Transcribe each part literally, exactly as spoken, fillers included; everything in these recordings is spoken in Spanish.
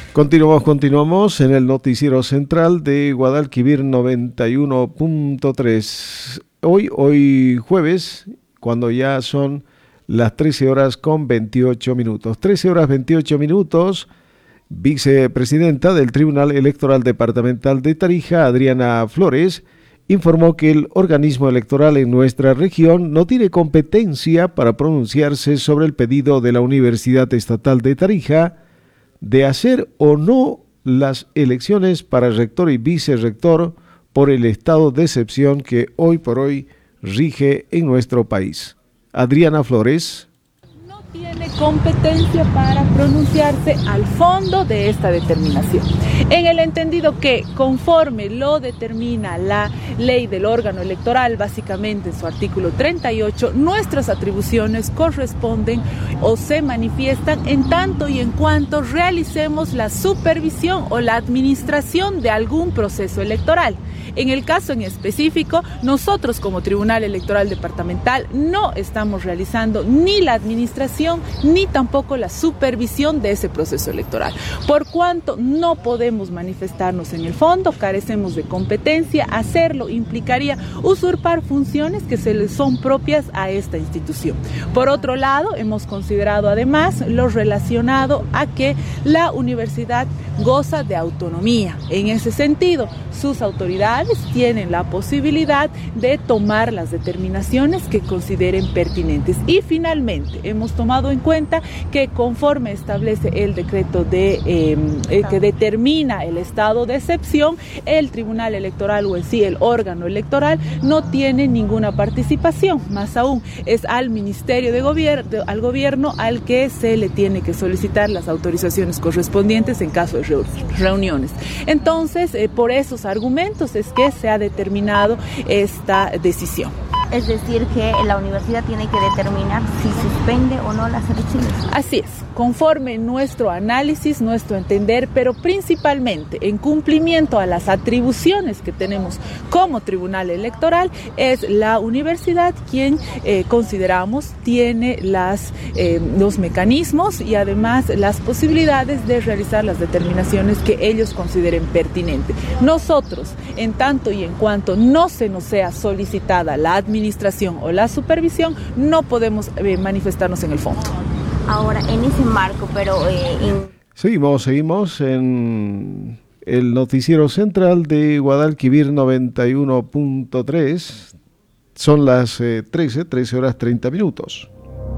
Continuamos, continuamos en el noticiero central de Guadalquivir noventa y uno punto tres. Hoy, hoy jueves, cuando ya son las trece horas con veintiocho minutos. trece horas veintiocho minutos, vicepresidenta del Tribunal Electoral Departamental de Tarija, Adriana Flores, informó que el organismo electoral en nuestra región no tiene competencia para pronunciarse sobre el pedido de la Universidad Estatal de Tarija de hacer o no las elecciones para rector y vicerrector por el estado de excepción que hoy por hoy rige en nuestro país. Adriana Flores no tiene competencia para pronunciarse al fondo de esta determinación, en el entendido que conforme lo determina la ley del órgano electoral, básicamente en su artículo treinta y ocho, nuestras atribuciones corresponden o se manifiestan en tanto y en cuanto realicemos la supervisión o la administración de algún proceso electoral. En el caso en específico, nosotros como Tribunal Electoral Departamental no estamos realizando ni la administración ni tampoco la supervisión de ese proceso electoral. Por cuanto no podemos manifestarnos en el fondo, carecemos de competencia, hacerlo implicaría usurpar funciones que se les son propias a esta institución. Por otro lado, hemos considerado además lo relacionado a que la universidad goza de autonomía. En ese sentido, sus autoridades tienen la posibilidad de tomar las determinaciones que consideren pertinentes. Y finalmente, hemos tomado en cuenta que conforme establece el decreto de, eh, eh, que determina el estado de excepción, el Tribunal Electoral o en sí el órgano electoral no tiene ninguna participación. Más aún, es al Ministerio de Gobierno, al gobierno al que se le tiene que solicitar las autorizaciones correspondientes en caso de reuniones. Entonces, eh, por esos argumentos es que se ha determinado esta decisión. Es decir, que la universidad tiene que determinar si suspende o no las elecciones. Así es, conforme nuestro análisis, nuestro entender, pero principalmente en cumplimiento a las atribuciones que tenemos como Tribunal Electoral, es la universidad quien eh, consideramos tiene las, eh, los mecanismos y además las posibilidades de realizar las determinaciones que ellos consideren pertinentes. Nosotros, en tanto y en cuanto no se nos sea solicitada la administración, administración o la supervisión, no podemos eh, manifestarnos en el fondo. Ahora, en ese marco, pero... Eh, en... Seguimos, seguimos en el noticiero central de Guadalquivir noventa y uno punto tres. Son las eh, trece, trece horas treinta minutos.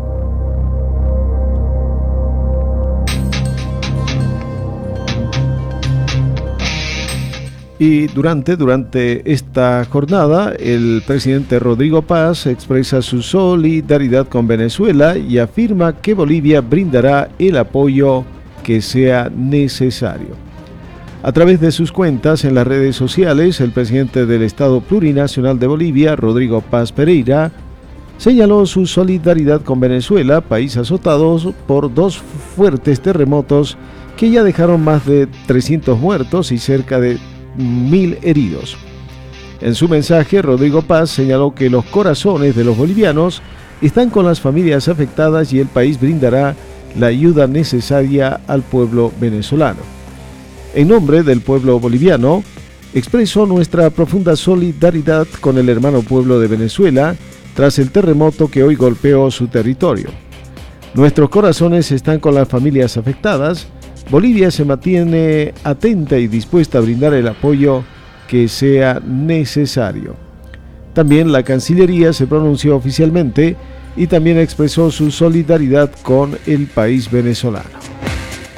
Y durante, durante esta jornada, el presidente Rodrigo Paz expresa su solidaridad con Venezuela y afirma que Bolivia brindará el apoyo que sea necesario. A través de sus cuentas en las redes sociales, el presidente del Estado Plurinacional de Bolivia, Rodrigo Paz Pereira, señaló su solidaridad con Venezuela, país azotado por dos fuertes terremotos que ya dejaron más de trescientos muertos y cerca de mil heridos. En su mensaje, Rodrigo Paz señaló que los corazones de los bolivianos están con las familias afectadas y el país brindará la ayuda necesaria al pueblo venezolano. En nombre del pueblo boliviano, expresó nuestra profunda solidaridad con el hermano pueblo de Venezuela tras el terremoto que hoy golpeó su territorio. Nuestros corazones están con las familias afectadas. Bolivia se mantiene atenta y dispuesta a brindar el apoyo que sea necesario. También la Cancillería se pronunció oficialmente y también expresó su solidaridad con el país venezolano.